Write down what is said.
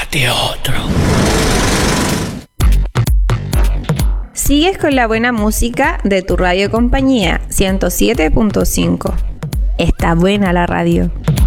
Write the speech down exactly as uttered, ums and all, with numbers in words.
Búscate otro. Sigues con la buena música de tu radio compañía ciento siete punto cinco. Está buena la radio.